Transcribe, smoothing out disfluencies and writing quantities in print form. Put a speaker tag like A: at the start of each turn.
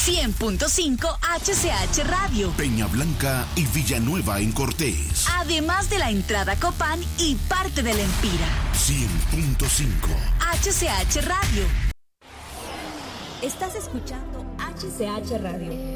A: 100.5 HCH Radio.
B: Peña Blanca y Villanueva en Cortés.
A: Además de la entrada Copán y parte del Empira.
B: 100.5
A: HCH Radio.
C: Estás escuchando HCH Radio.